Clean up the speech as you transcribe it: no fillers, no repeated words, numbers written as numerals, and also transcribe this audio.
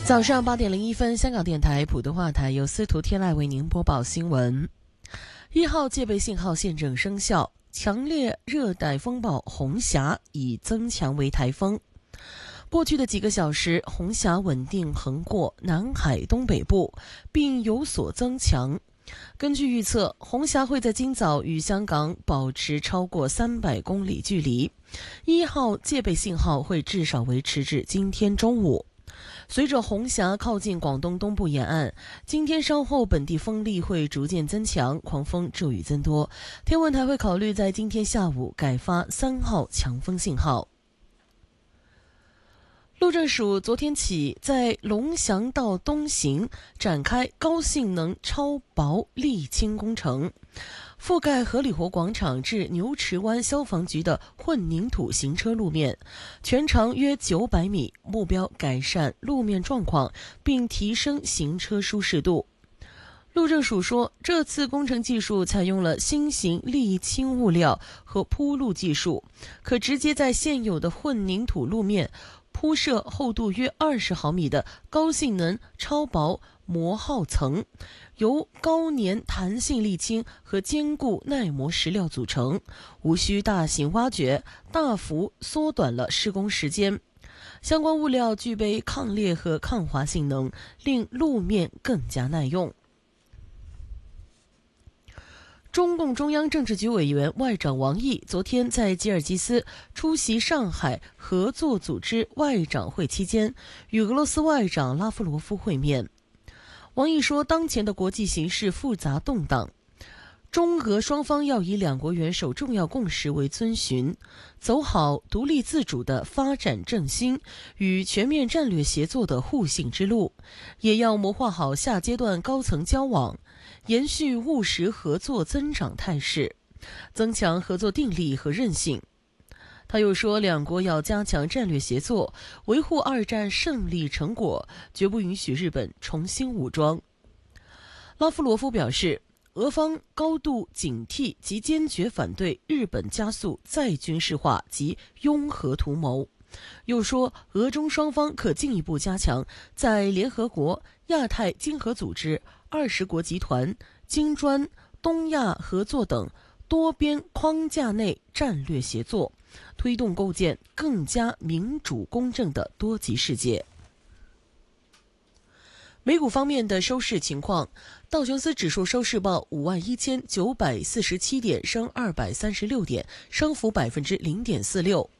早上8:01，香港电台普通话台由司徒天籁为您播报新闻。1号戒备信号现正生效，强烈热带风暴红霞已增强为台风。过去的几个小时，红霞稳定横过南海东北部，并有所增强。根据预测，红霞会在今早与香港保持超过300公里距离。1号戒备信号会至少维持至今天中午。随着红霞靠近广东东部沿岸，今天稍后本地风力会逐渐增强，狂风骤雨增多。天文台会考虑在今天下午改发3号强风信号。路政署昨天起在龙翔道东行展开高性能超薄沥青工程，覆盖荷里活广场至牛池湾消防局的混凝土行车路面，全长约900米，目标改善路面状况并提升行车舒适度。路政署说，这次工程技术采用了新型沥青物料和铺路技术，可直接在现有的混凝土路面铺设厚度约20毫米的高性能超薄磨耗层，由高粘弹性沥青和坚固耐磨石料组成，无需大型挖掘，大幅缩短了施工时间。相关物料具备抗裂和抗滑性能，令路面更加耐用。中共中央政治局委员外长王毅昨天在吉尔吉斯出席上海合作组织外长会期间，与俄罗斯外长拉夫罗夫会面。王毅说，当前的国际形势复杂动荡，中俄双方要以两国元首重要共识为遵循，走好独立自主的发展振兴与全面战略协作的互信之路，也要谋划好下阶段高层交往，延续务实合作增长态势，增强合作定力和韧性。他又说，两国要加强战略协作，维护2战胜利成果，绝不允许日本重新武装。拉夫罗夫表示，俄方高度警惕及坚决反对日本加速再军事化及拥核图谋。又说，俄中双方可进一步加强在联合国、亚太经合组织、20国集团、金砖、东亚合作等多边框架内战略协作，推动构建更加民主公正的多极世界。美股方面的收市情况，道琼斯指数收市报51947点，升236点，升幅0.46%。